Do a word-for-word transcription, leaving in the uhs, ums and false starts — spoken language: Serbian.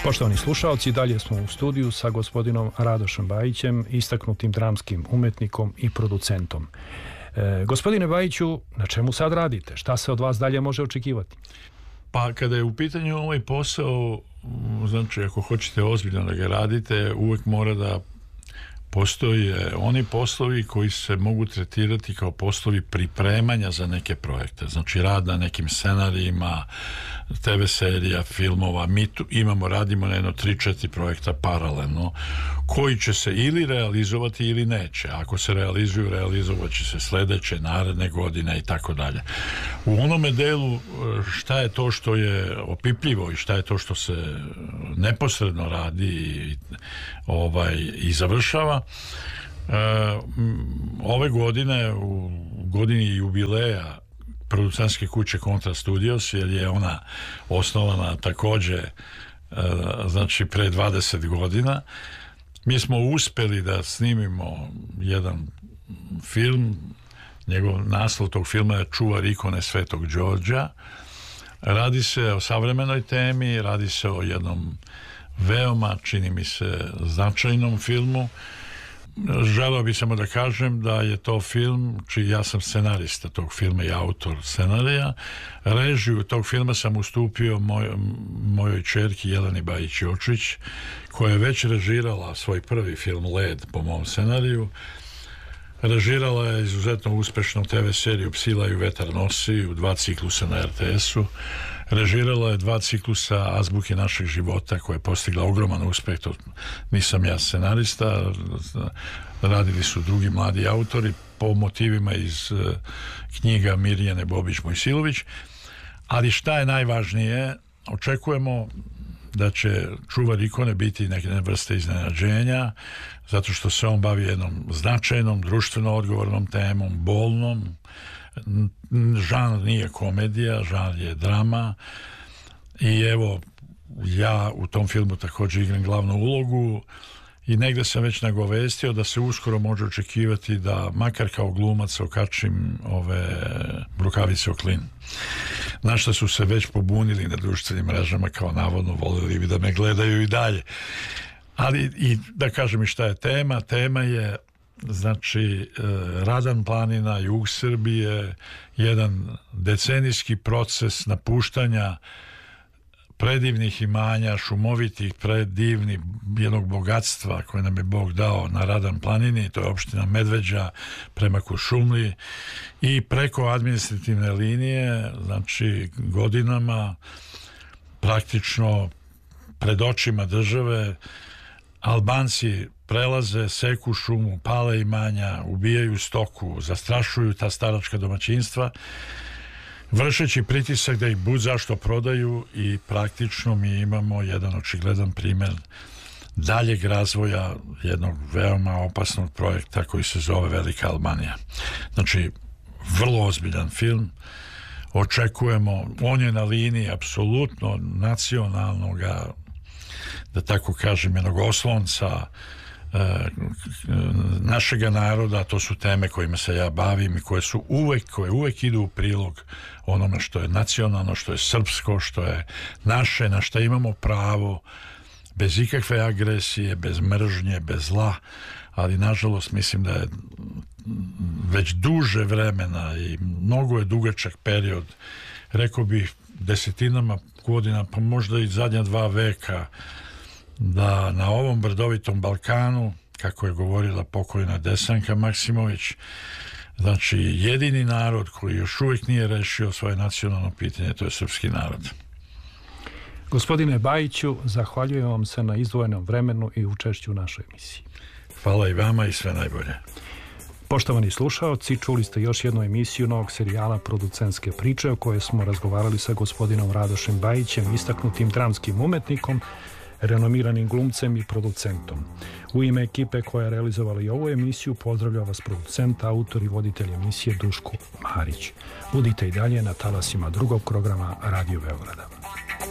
Poštovani slušalci, dalje smo u studiju sa gospodinom Radošem Bajićem, istaknutim dramskim umetnikom i producentom. E, gospodine Bajiću, na čemu sad radite? Šta se od vas dalje može očekivati? Pa kada je u pitanju ovaj posao, znači ako hoćete ozbiljno da ga radite, uvek mora da postoje oni poslovi koji se mogu tretirati kao poslovi pripremanja za neke projekte. Znači rad na nekim scenarijima, te ve serija, filmova. Mi tu imamo, radimo na jedno tri četiri projekta paralelno koji će se ili realizovati ili neće. Ako se realizuju, realizovat će se sledeće, naredne godine i tako dalje. U onome delu šta je to što je opipljivo i šta je to što se neposredno radi i, ovaj, i završava, e, ove godine, u godini jubileja producentske kuće Kontra Studios, jer je ona osnovana takođe e, znači pre dvadeset godina, mi smo uspeli da snimimo jedan film. Njegov naslov tog filma je Čuvar ikone Svetog Đorđa. Radi se o savremenoj temi, radi se o jednom veoma, čini mi se, značajnom filmu. Želeo bih samo da kažem da je to film čiji ja sam scenarista tog filma i autor scenarija. Režiju tog filma sam ustupio moj, mojoj ćerki Jeleni Bajić-Jočić, koja je već režirala svoj prvi film Led po mom scenariju. Režirala je izuzetno uspešnu te ve seriju Psila i vetar nosi u dva ciklusa na er te esu. Režirala je dva ciklusa Azbuke našeg života, koja je postigla ogroman uspeh. To nisam ja scenarista, radili su drugi mladi autori po motivima iz knjiga Mirjane Bobić-Mojsilović. Ali šta je najvažnije, očekujemo da će Čuvar ikone biti neke vrste iznenađenja, zato što se on bavi jednom značajnom, društveno odgovornom temom, bolnom. Žanr nije komedija, žanr je drama i evo, ja u tom filmu također igram glavnu ulogu i negde sam već nagovestio da se uskoro može očekivati da makar kao glumac okačim ove rukavice o klin. Na što su se već pobunili na društvenim mrežama, kao navodno volili bi da me gledaju i dalje. Ali i da kažem i šta je tema. Tema je, znači, Radan planina, jug Srbije, jedan decenijski proces napuštanja predivnih imanja, šumovitih, predivnih, jednog bogatstva koje nam je Bog dao na Radan planini, to je opština Medveđa prema Kuršumliji, i preko administrativne linije, znači godinama praktično pred očima države Albanci prelaze, seku šumu, pale imanja, ubijaju stoku, zastrašuju ta staračka domaćinstva, vršeći pritisak da ih bud zašto prodaju, i praktično mi imamo jedan očigledan primer daljeg razvoja jednog veoma opasnog projekta koji se zove Velika Albanija. Znači, vrlo ozbiljan film. Očekujemo, on je na liniji apsolutno nacionalnog, da tako kažem, jednog oslonca našega naroda. To su teme kojima se ja bavim i koje su uvek, koje uvek idu u prilog onome što je nacionalno, što je srpsko, što je naše, na što imamo pravo, bez ikakve agresije, bez mržnje, bez zla. Ali nažalost mislim da je već duže vremena i mnogo je dugačak period, rekao bih desetinama godina, pa možda i zadnja dva veka, da na ovom brdovitom Balkanu, kako je govorila pokojna Desanka Maksimović, znači jedini narod koji još uvijek nije rešio svoje nacionalno pitanje, to je srpski narod. Gospodine Bajiću, zahvaljujem vam se na izdvojenom vremenu i učešću u našoj emisiji. Hvala i vama i sve najbolje. Poštovani slušaoci, čuli ste još jednu emisiju novog serijala Producentske priče, o kojoj smo razgovarali sa gospodinom Radošem Bajićem, istaknutim dramskim umetnikom, renomiranim glumcem i producentom. U ime ekipe koja je realizovala i ovu emisiju, pozdravlja vas producent, autor i voditelj emisije Duško Marić. Budite i dalje na talasima drugog programa Radio Beograda.